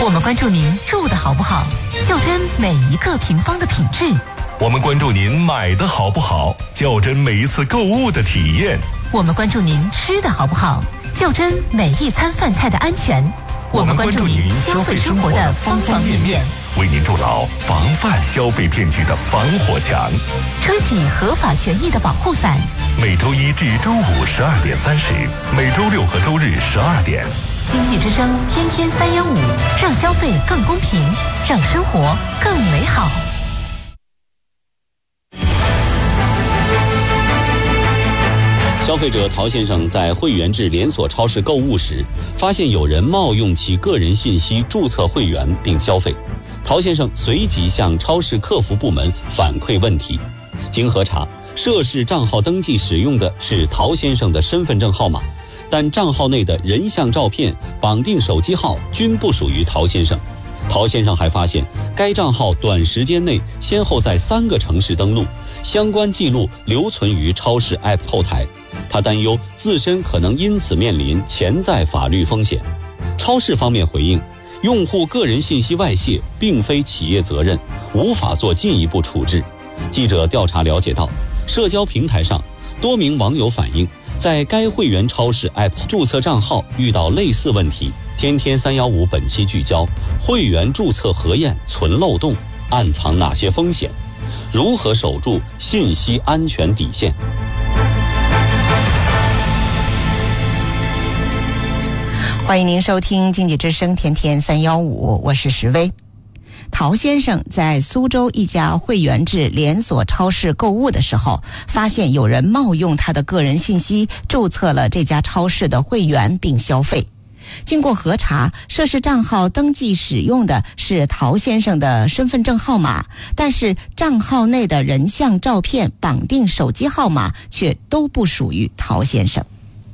我们关注您住的好不好，较真每一个平方的品质。 我们关注您买的好不好，较真每一次购物的体验。 我们关注您吃的好不好，较真每一餐饭菜的安全。我们关注您消费生活的方方面面， 为您筑牢防范消费骗局的防火墙。 撑起合法权益的保护伞。 每周一至周五12点30，每周六和周日12点。 经济之声天天315，让消费更公平，让生活更美好。 消费者陶先生在会员制连锁超市购物时，发现有人冒用其个人信息注册会员并消费。陶先生随即向超市客服部门反馈问题。经核查，涉事账号登记使用的是陶先生的身份证号码，但账号内的人像照片、绑定手机号均不属于陶先生。陶先生还发现，该账号短时间内先后在3个城市登录，相关记录留存于超市 App 后台。他担忧自身可能因此面临潜在法律风险。超市方面回应，用户个人信息外泄并非企业责任，无法做进一步处置。记者调查了解到，社交平台上多名网友反映，在该会员超市 App 注册账号遇到类似问题。天天315本期聚焦：会员注册核验存漏洞，暗藏哪些风险？如何守住信息安全底线？ 欢迎您收听经济之声天天315，我是石薇。陶先生在苏州一家会员制连锁超市购物的时候，发现有人冒用他的个人信息注册了这家超市的会员并消费。经过核查，涉事账号登记使用的是陶先生的身份证号码，但是账号内的人像照片、绑定手机号码却都不属于陶先生。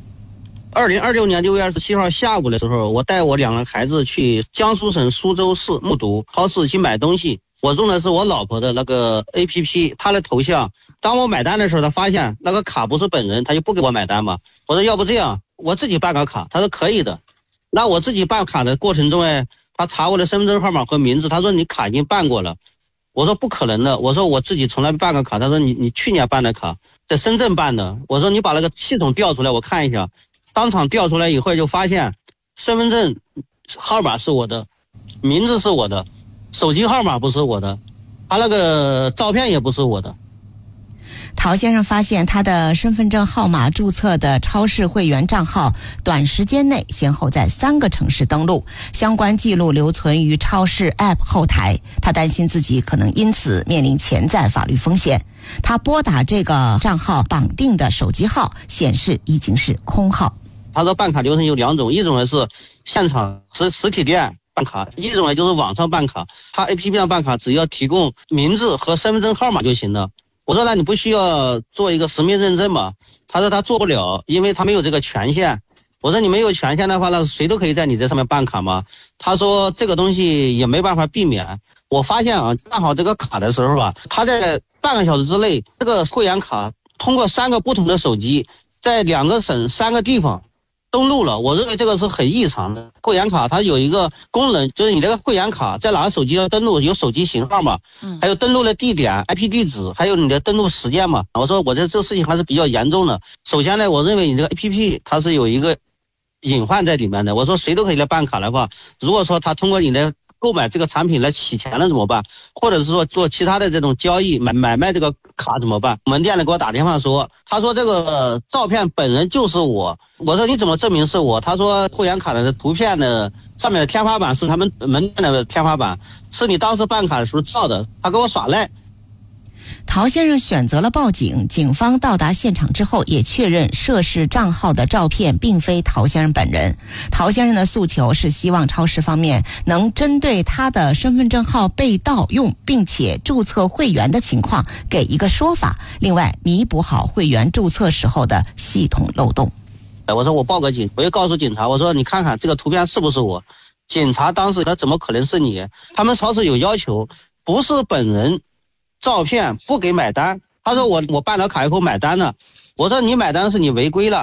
2026年6月27号下午的时候，我带我2个孩子去江苏省苏州市木渎超市去买东西。我用的是我老婆的那个 APP， 她的头像。当我买单的时候，她发现那个卡不是本人，她就不给我买单嘛。我说要不这样，我自己办个卡。她说可以的。那我自己办卡的过程中她查我的身份证号码和名字，她说你卡已经办过了。我说不可能的，我说我自己从来没办过卡。她说你去年办的卡，在深圳办的。我说你把那个系统调出来我看一下。当场调出来以后，就发现身份证号码是我的，名字是我的，手机号码不是我的，他那个照片也不是我的。 陶先生发现他的身份证号码注册的超市会员账号短时间内先后在3个城市登录，相关记录留存于超市 App 后台。他担心自己可能因此面临潜在法律风险。他拨打这个账号绑定的手机号显示已经是空号。 他说办卡流程有2种，一种是现场实体店办卡，一种就是网上办卡。他 APP 上办卡只要提供名字和身份证号码就行了。我说那你不需要做一个实名认证吗？他说他做不了，因为他没有这个权限。我说你没有权限的话，那谁都可以在你这上面办卡吗？他说这个东西也没办法避免。我发现办好这个卡的时候他在半个小时之内，这个会员卡通过3个不同的手机，在2个省3个地方登录了。我认为这个是很异常的。会员卡它有一个功能，就是你这个会员卡在哪个手机上登录，有手机型号嘛，还有登录的地点 IP 地址，还有你的登录时间嘛。我说我这个事情还是比较严重的。首先呢，我认为你这个 APP 它是有一个隐患在里面的。我说谁都可以来办卡的话，如果说他通过你的购买这个产品来洗钱了怎么办？或者是说做其他的这种交易买卖这个卡怎么办？门店的给我打电话说，他说这个照片本人就是我。我说你怎么证明是我？他说会员卡的图片的上面的天花板是他们门店的天花板，是你当时办卡的时候照的，他给我耍赖。 陶先生选择了报警，警方到达现场之后也确认涉事账号的照片并非陶先生本人。陶先生的诉求是希望超市方面能针对他的身份证号被盗用并且注册会员的情况给一个说法，另外弥补好会员注册时候的系统漏洞。 我说我报个警，我就告诉警察，我说你看看这个图片是不是我。警察当时他怎么可能是你？他们超市有要求，不是本人照片不给买单。他说我办了卡以后买单了。我说你买单是你违规了。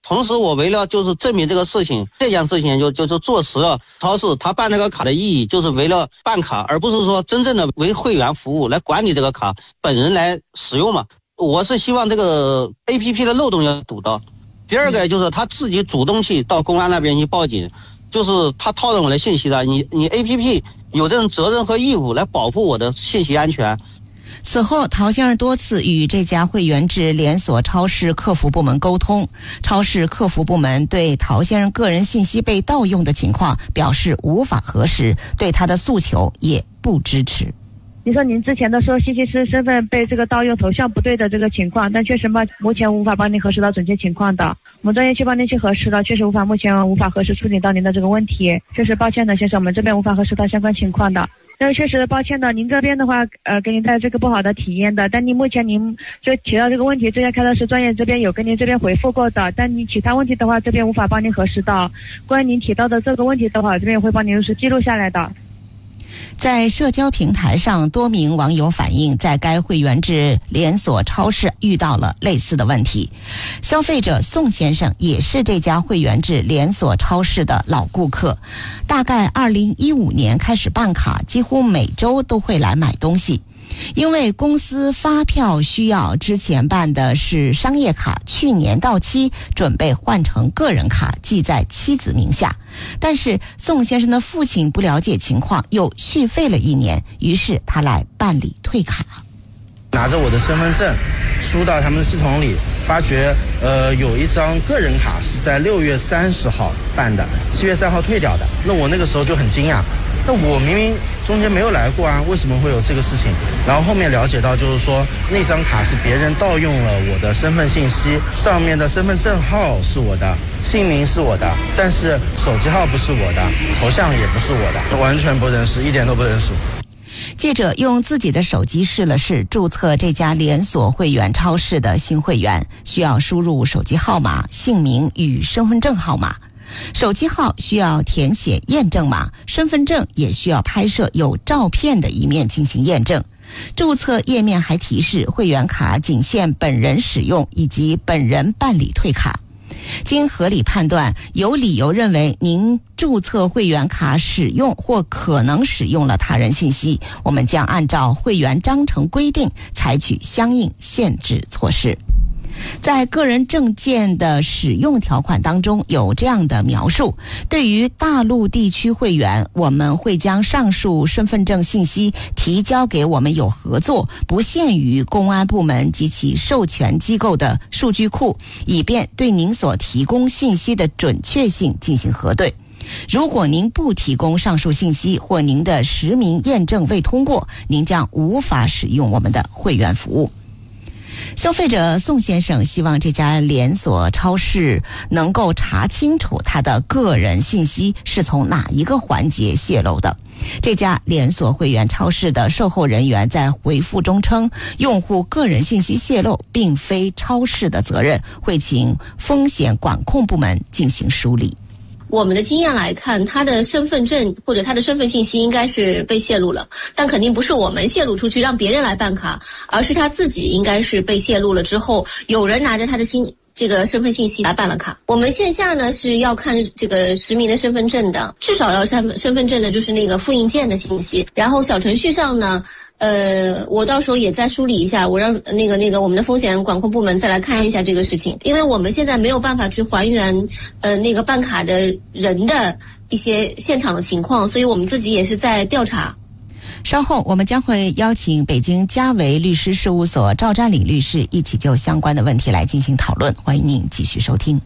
同时我为了就是证明这件事情就坐实了超市他办这个卡的意义，就是为了办卡，而不是说真正的为会员服务来管理这个卡本人来使用嘛。我是希望这个 APP 的漏洞要堵到。第二个就是他自己主动去到公安那边去报警，就是他套用我的信息的，你 APP 有这种责任和义务来保护我的信息安全。 此后，陶先生多次与这家会员制连锁超市客服部门沟通，超市客服部门对陶先生个人信息被盗用的情况表示无法核实，对他的诉求也不支持。 你说您之前的说信息师身份被这个盗用，头像不对的这个情况，但确实目前无法帮您核实到准确情况的。我们专业去帮您去核实了，确实目前无法核实处理到您的这个问题，确实抱歉的，先生，我们这边无法核实到相关情况的。但是确实抱歉的，您这边的话，给您带来这个不好的体验的。但目前您就提到这个问题，这家开的是专业这边有跟您这边回复过的，但你其他问题的话，这边无法帮您核实到。关于您提到的这个问题的话，这边也会帮您是记录下来的。 在社交平台上，多名网友反映，在该会员制连锁超市遇到了类似的问题。消费者宋先生也是这家会员制连锁超市的老顾客，大概2015年开始办卡，几乎每周都会来买东西。因为公司发票需要，之前办的是商业卡，去年到期，准备换成个人卡，记在妻子名下。但是宋先生的父亲不了解情况，又续费了1年，于是他来办理退卡。 拿着我的身份证输到他们的系统里，发觉有一张个人卡是在6月30号办的，7月3号退掉的。那我那个时候就很惊讶，那我明明中间没有来过啊，为什么会有这个事情？然后后面了解到，就是说那张卡是别人盗用了我的身份信息，上面的身份证号是我的，姓名是我的，但是手机号不是我的，头像也不是我的，完全不认识，一点都不认识。 记者用自己的手机试了试注册这家连锁会员超市的新会员，需要输入手机号码、姓名与身份证号码。手机号需要填写验证码，身份证也需要拍摄有照片的一面进行验证。注册页面还提示会员卡仅限本人使用以及本人办理退卡。经合理判断，有理由认为您注册会员卡使用或可能使用了他人信息，我们将按照会员章程规定采取相应限制措施。在个人证件的使用条款当中有这样的描述：对于大陆地区会员，我们会将上述身份证信息提交给我们有合作、不限于公安部门及其授权机构的数据库，以便对您所提供信息的准确性进行核对。如果您不提供上述信息，或您的实名验证未通过，您将无法使用我们的会员服务。消费者宋先生希望这家连锁超市能够查清楚他的个人信息是从哪一个环节泄露的。这家连锁会员超市的售后人员在回复中称，用户个人信息泄露并非超市的责任，会请风险管控部门进行梳理。 我们的经验来看，他的身份证或者他的身份信息应该是被泄露了，但肯定不是我们泄露出去让别人来办卡，而是他自己应该是被泄露了之后，有人拿着他的这个身份信息来办了卡。我们线下呢是要看这个实名的身份证的，至少要身份证的就是那个复印件的信息，然后小程序上呢我到时候也再梳理一下，我让那个我们的风险管控部门再来看一下这个事情，因为我们现在没有办法去还原那个办卡的人的一些现场的情况，所以我们自己也是在调查。 稍后我们将会邀请北京嘉维律师事务所赵占领律师一起就相关的问题来进行讨论，欢迎您继续收听。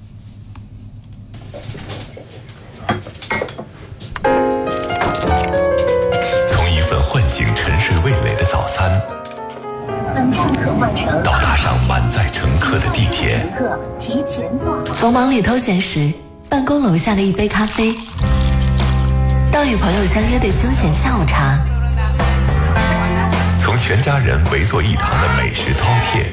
唤醒沉睡味蕾的早餐，到搭上满载乘客的地铁， 从忙里偷闲时办公楼下的一杯咖啡，到与朋友相约的休闲下午茶， 从全家人围坐一堂的美食饕餮，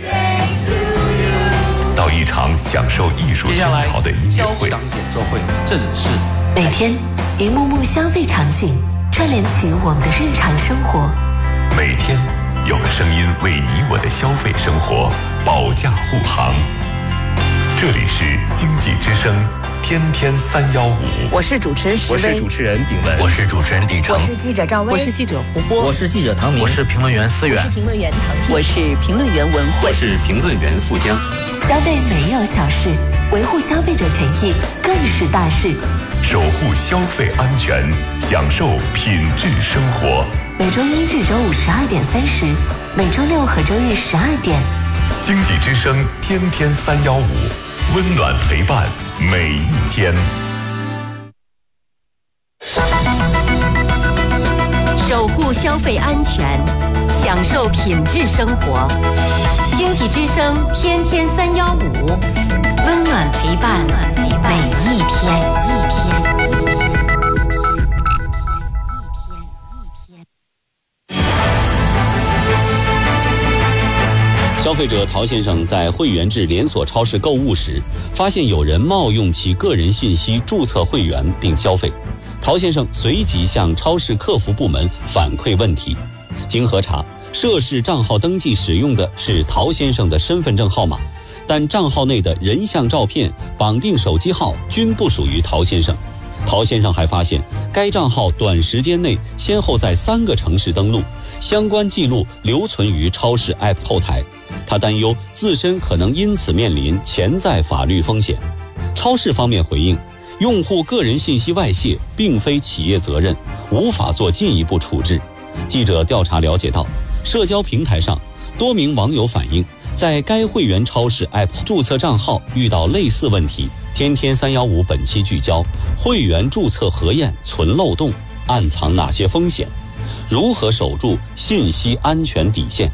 到一场享受艺术熏陶的音乐会， 演奏会正式。 每天一幕幕消费场景串联起我们的日常生活， 每天有个声音为你我的消费生活保驾护航。 这里是经济之声天天315， 我是主持人石薇， 我是主持人炳文， 我是主持人李成， 我是记者赵薇， 我是记者胡波， 我是记者唐明， 我是评论员思远， 我是评论员唐静， 我是评论员文慧， 我是评论员富江。 消费没有小事，维护消费者权益更是大事。 守护消费安全，享受品质生活。 每周一至周五12点30，每周六和周日12点。 经济之声天天315，温暖陪伴每一天。 守护消费安全，享受品质生活。经济之声天天315，温暖陪伴每一天。 消费者陶先生在会员制连锁超市购物时，发现有人冒用其个人信息注册会员并消费。陶先生随即向超市客服部门反馈问题。经核查，涉事账号登记使用的是陶先生的身份证号码，但账号内的人像照片、绑定手机号均不属于陶先生。陶先生还发现，该账号短时间内先后在3个城市登录，相关记录留存于超市 App 后台。他担忧自身可能因此面临潜在法律风险。超市方面回应，用户个人信息外泄并非企业责任，无法做进一步处置。记者调查了解到，社交平台上多名网友反映，在该会员超市 App 注册账号遇到类似问题。天天315本期聚焦：会员注册核验存漏洞，暗藏哪些风险？如何守住信息安全底线？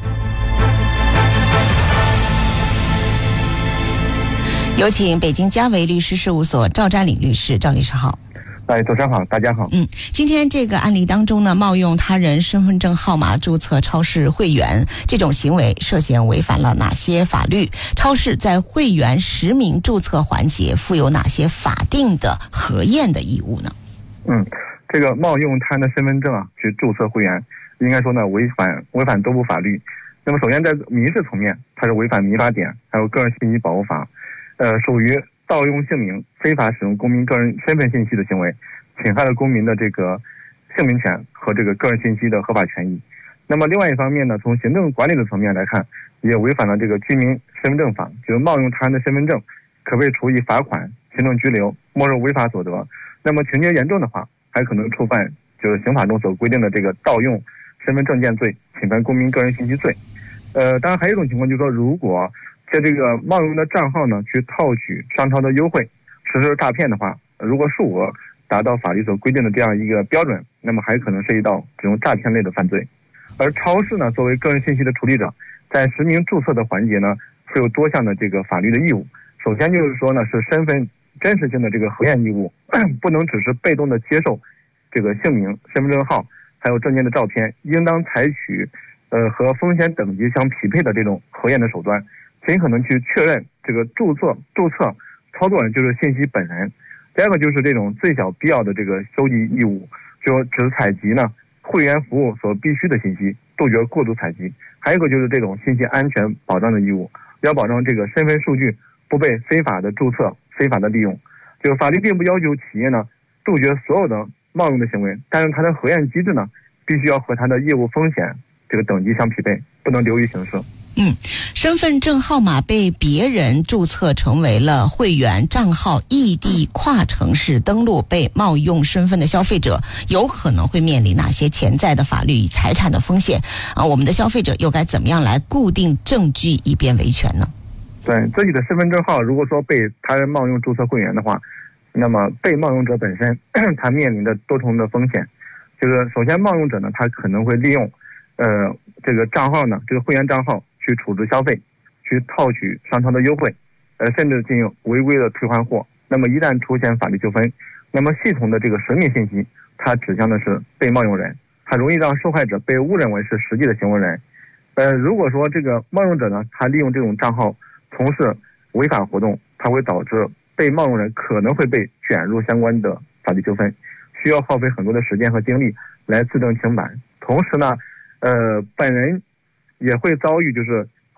有请北京嘉维律师事务所赵占领律师。赵律师好。 主持人好，大家好。 今天这个案例当中呢，冒用他人身份证号码注册超市会员这种行为涉嫌违反了哪些法律？超市在会员实名注册环节负有哪些法定的核验的义务呢？ 这个冒用他人的身份证去注册会员，应该说呢违反多部法律。那么首先在民事层面，它是违反民法典还有个人信息保护法，属于盗用姓名、非法使用公民个人身份信息的行为，侵害了公民的这个姓名权和这个个人信息的合法权益。那么另外一方面呢，从行政管理的层面来看，也违反了这个居民身份证法，就是冒用他人的身份证，可被处以罚款、行政拘留、没收违法所得。那么情节严重的话，还可能触犯就是刑法中所规定的这个盗用身份证件罪、侵犯公民个人信息罪。当然还有一种情况就是说，如果在这个冒用的账号呢去套取商超的优惠，实施诈骗的话，如果数额达到法律所规定的这样一个标准，那么还可能涉及到这种诈骗类的犯罪。而超市呢，作为个人信息的处理者，在实名注册的环节呢，负有多项的这个法律的义务。首先就是说呢，是身份真实性的这个核验义务，不能只是被动的接受这个姓名、身份证号还有证件的照片，应当采取和风险等级相匹配的这种核验的手段，尽可能去确认这个注册操作人就是信息本人。第二个就是这种最小必要的这个收集义务，就只采集呢会员服务所必须的信息，杜绝过度采集。还有一个就是这种信息安全保障的义务，要保证这个身份数据不被非法的注册、非法的利用。这个法律并不要求企业呢杜绝所有的冒用的行为，但是它的核验机制呢必须要和它的业务风险这个等级相匹配，不能流于形式。 身份证号码被别人注册成为了会员账号，异地跨城市登录被冒用身份的消费者，有可能会面临哪些潜在的法律与财产的风险？我们的消费者又该怎么样来固定证据以便维权呢？ 对自己的身份证号，如果说被他人冒用注册会员的话，那么被冒用者本身他面临的多重的风险。就是首先冒用者呢，他可能会利用这个账号呢，这个会员账号去处置消费，去套取商超的优惠，甚至进行违规的退换货。那么一旦出现法律纠纷，那么系统的这个神秘信息，它指向的是被冒用人，它容易让受害者被误认为是实际的行为人。如果说这个冒用者呢，他利用这种账号从事违法活动，它会导致被冒用人可能会被卷入相关的法律纠纷，需要耗费很多的时间和精力来自证清白。同时呢，本人也会遭遇就是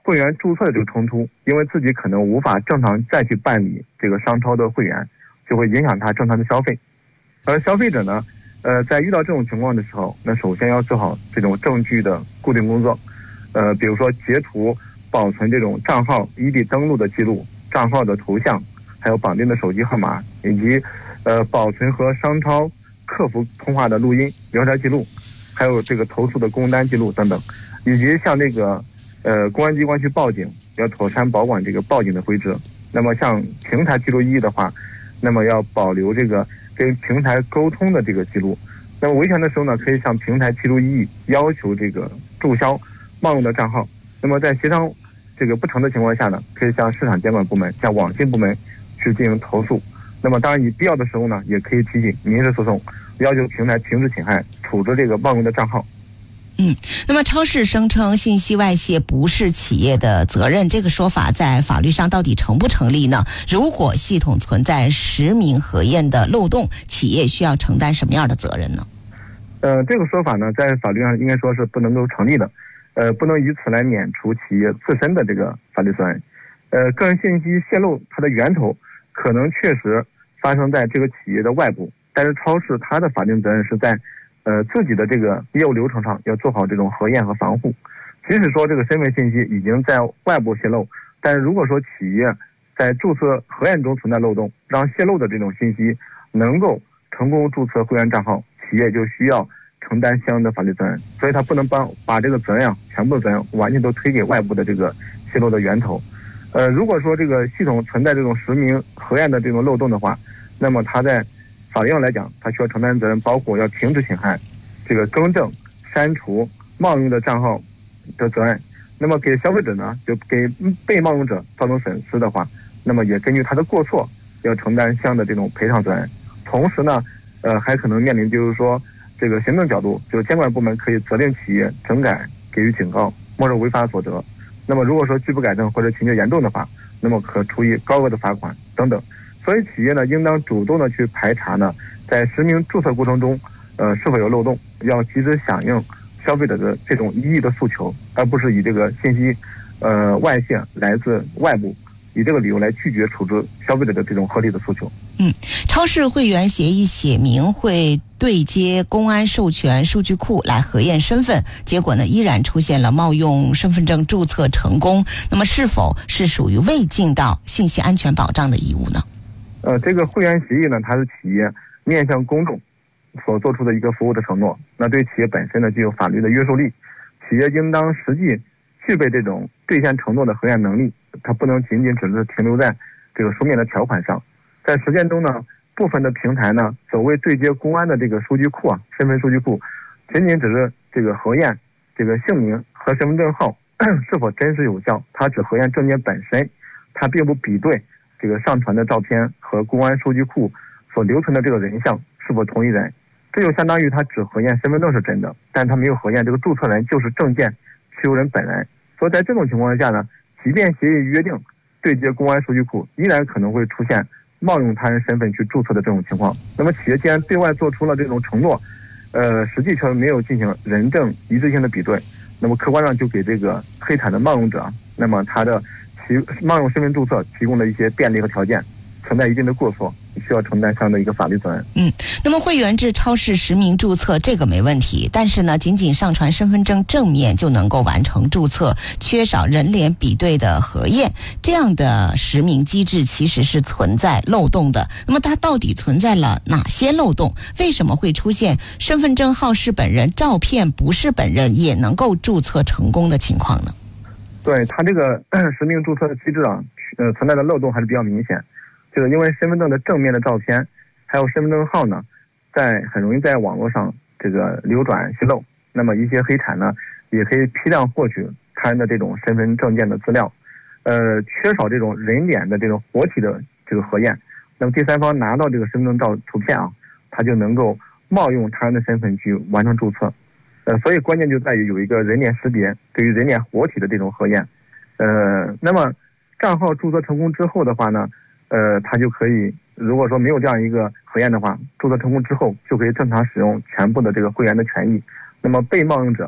会员注册的这个冲突，因为自己可能无法正常再去办理这个商超的会员，就会影响他正常的消费。而消费者呢，在遇到这种情况的时候，那首先要做好这种证据的固定工作，比如说截图、保存这种账号异地登录的记录、账号的头像，还有绑定的手机号码，以及保存和商超客服通话的录音、聊天记录，还有这个投诉的工单记录等等，以及向这个公安机关去报警，要妥善保管这个报警的回执。那么像平台记录异议的话，那么要保留这个跟平台沟通的这个记录。那么维权的时候呢，可以向平台提出异议，要求这个注销冒用的账号。那么在协商这个不成的情况下呢，可以向市场监管部门、向网信部门去进行投诉。那么当然，以必要的时候呢，也可以提起民事诉讼，要求平台停止侵害，处置这个冒用的账号。 那么超市声称信息外泄不是企业的责任，这个说法在法律上到底成不成立呢？如果系统存在实名核验的漏洞，企业需要承担什么样的责任呢？ 这个说法呢，在法律上应该说是不能够成立的，不能以此来免除企业自身的这个法律责任。个人信息泄露它的源头可能确实发生在这个企业的外部，但是超市它的法定责任是在自己的这个业务流程上要做好这种核验和防护。即使说这个身份信息已经在外部泄露，但是如果说企业在注册核验中存在漏洞，让泄露的这种信息能够成功注册会员账号，企业就需要承担相应的法律责任。所以他不能把这个责任全部的责任完全都推给外部的这个泄露的源头。如果说这个系统存在这种实名核验的这种漏洞的话，那么他在法律上来讲，他需要承担责任，包括要停止侵害、这个更正、删除冒用的账号的责任。那么给消费者呢，就给被冒用者造成损失的话，那么也根据他的过错要承担相应的这种赔偿责任。同时呢，还可能面临就是说这个行政角度，就是监管部门可以责令企业整改、给予警告、没收违法所得。那么如果说拒不改正或者情节严重的话，那么可处以高额的罚款等等。所以企业呢，应当主动的去排查呢，在实名注册过程中，是否有漏洞，要及时响应消费者的这种异议的诉求，而不是以这个信息，外泄来自外部，以这个理由来拒绝处置消费者的这种合理的诉求。 超市会员协议写明会对接公安授权数据库来核验身份，结果呢依然出现了冒用身份证注册成功，那么是否是属于未尽到信息安全保障的义务呢？ 这个会员协议呢，它是企业面向公众所做出的一个服务的承诺，那对企业本身呢具有法律的约束力。企业应当实际具备这种兑现承诺的核验能力，它不能仅仅只是停留在这个书面的条款上。在实践中呢，部分的平台呢，所谓对接公安的这个数据库身份数据库，仅仅只是这个核验这个姓名和身份证号是否真实有效，它只核验证件本身，它并不比对这个上传的照片和公安数据库所留存的这个人像是否同一人。这就相当于他只核验身份证是真的，但他没有核验这个注册人就是证件持有人本人。所以在这种情况下呢，即便协议约定对接公安数据库，依然可能会出现冒用他人身份去注册的这种情况。那么企业既然对外做出了这种承诺，实际却没有进行人证一致性的比对，那么客观上就给这个黑产的冒用者，那么他的冒用身份注册提供了一些便利和条件，存在一定的过错，需要承担相应的一个法律责任。 那么会员制超市实名注册这个没问题，但是呢，仅仅上传身份证正面就能够完成注册，缺少人脸比对的核验，这样的实名机制其实是存在漏洞的。那么它到底存在了哪些漏洞？为什么会出现身份证号是本人，照片不是本人也能够注册成功的情况呢？ 对，它这个实名注册的机制存在的漏洞还是比较明显。就是因为身份证的正面的照片还有身份证号呢，很容易在网络上这个流转泄露，那么一些黑产呢也可以批量获取他人的这种身份证件的资料，缺少这种人脸的这种活体的这个核验，那么第三方拿到这个身份证图片他就能够冒用他人的身份去完成注册，所以关键就在于有一个人脸识别，对于人脸活体的这种核验，那么账号注册成功之后的话呢，他就可以，如果说没有这样一个核验的话，注册成功之后就可以正常使用全部的这个会员的权益。那么被冒用者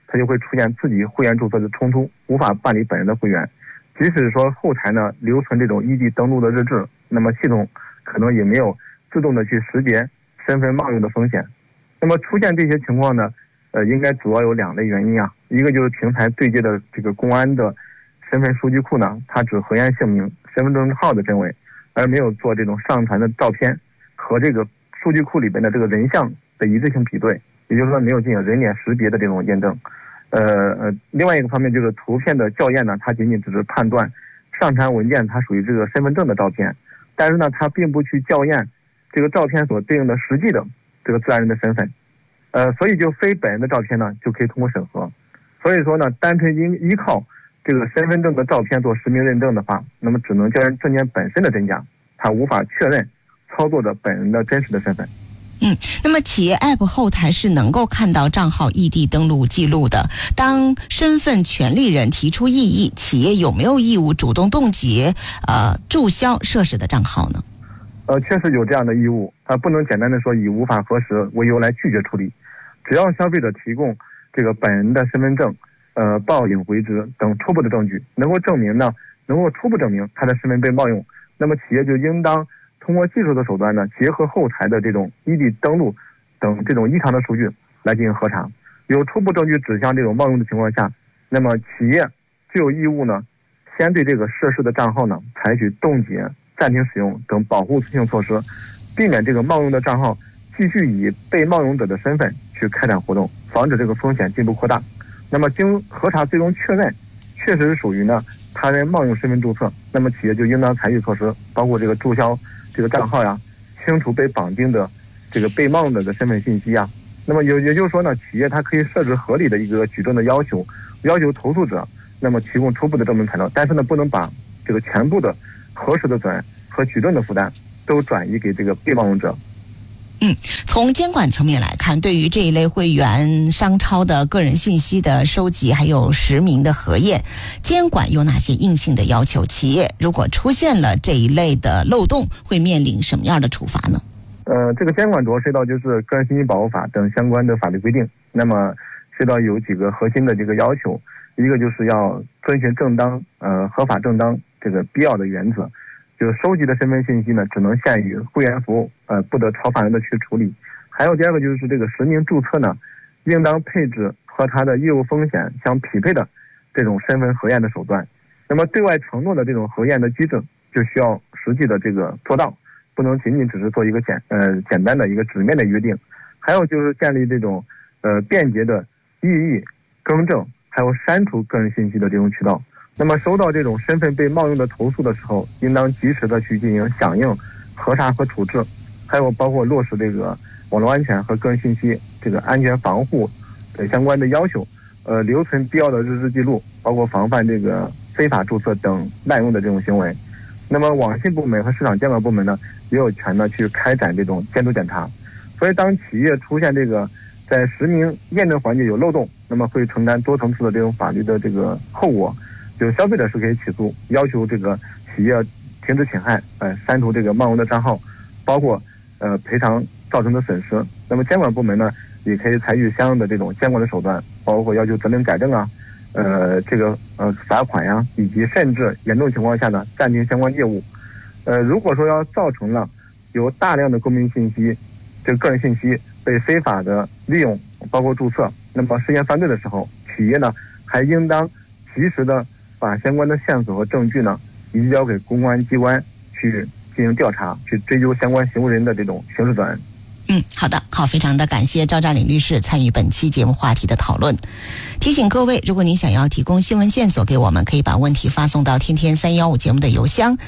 他就会出现自己会员注册的冲突，无法办理本人的会员。即使说后台呢留存这种异地登录的日志，那么系统可能也没有自动的去识别身份冒用的风险。那么出现这些情况呢，应该主要有2类原因啊。一个就是平台对接的这个公安的身份数据库呢，它只核验姓名、身份证号的真伪，而没有做这种上传的照片和这个数据库里边的这个人像的一致性比对，也就是说没有进行人脸识别的这种验证。另外一个方面就是图片的校验呢，它仅仅只是判断上传文件它属于这个身份证的照片，但是呢，它并不去校验这个照片所对应的实际的这个自然人的身份。所以就非本人的照片呢就可以通过审核。所以说呢，单纯依靠这个身份证的照片做实名认证的话，那么只能确认证件本身的真假，它无法确认操作者本人的真实的身份。 那么企业 App 后台是能够看到账号异地登录记录的。当身份权利人提出异议，企业有没有义务主动冻结注销涉事的账号呢？ 确实有这样的义务，不能简单的说以无法核实为由来拒绝处理。只要消费者提供这个本人的身份证、报领回执等初步的证据，能够初步证明他的身份被冒用，那么企业就应当通过技术的手段呢，结合后台的这种异地登录等这种异常的数据来进行核查。有初步证据指向这种冒用的情况下，那么企业就有义务呢，先对这个涉事的账号呢采取冻结、暂停使用等保护性措施，避免这个冒用的账号继续以被冒用者的身份去开展活动，防止这个风险进一步扩大。那么经核查最终确认确实属于呢他人冒用身份注册，那么企业就应当采取措施，包括这个注销这个账号呀，清除被绑定的这个被冒用者的身份信息呀。那么也就是说呢，企业它可以设置合理的一个举证的要求投诉者那么提供初步的证明材料，但是呢不能把这个全部的核实的责任和举证的负担都转移给这个被冒用者。 从监管层面来看，对于这一类会员商超的个人信息的收集还有实名的核验，监管有哪些硬性的要求？企业如果出现了这一类的漏洞，会面临什么样的处罚呢？ 这个监管主要涉及到就是个人信息保护法等相关的法律规定，那么涉及到有几个核心的这个要求。一个就是要遵循正当合法正当这个必要的原则，就是收集的身份信息呢只能限于会员服务，不得超范围的去处理。还有第二个就是这个实名注册呢，应当配置和它的业务风险相匹配的这种身份核验的手段。那么对外承诺的这种核验的机制就需要实际的这个做到，不能仅仅只是做一个简单的一个纸面的约定。还有就是建立这种便捷的异议、更正还有删除个人信息的这种渠道。那么收到这种身份被冒用的投诉的时候，应当及时的去进行响应、核查和处置。还有包括落实这个网络安全和个人信息这个安全防护相关的要求，留存必要的日志记录，包括防范这个非法注册等滥用的这种行为。那么网信部门和市场监管部门呢，也有权呢去开展这种监督检查。所以当企业出现这个在实名验证环节有漏洞，那么会承担多层次的这种法律的这个后果。就消费者是可以起诉，要求这个企业停止侵害，删除这个冒用的账号，包括赔偿造成的损失。那么监管部门呢，也可以采取相应的这种监管的手段，包括要求责令改正啊，罚款呀，以及甚至严重情况下呢暂停相关业务。如果说要造成了有大量的公民信息，这个个人信息被非法的利用，包括注册，那么实现犯罪的时候，企业呢还应当及时的把相关的线索和证据呢移交给公安机关去进行调查，去追究相关行为人的这种刑事责任。 好的，非常的感谢赵占领律师参与本期节目话题的讨论。提醒各位，如果您想要提供新闻线索给我们，可以把问题发送到天天315节目的邮箱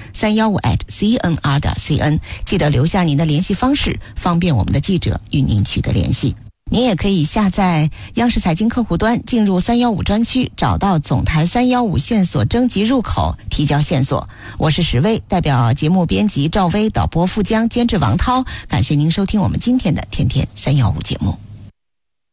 315@cnr.cn， 记得留下您的联系方式，方便我们的记者与您取得联系。您也可以下载央视财经客户端，进入315专区，找到总台315线索征集入口，提交线索。我是石薇，代表节目编辑赵薇、导播付江、监制王涛，感谢您收听我们今天的天天315节目。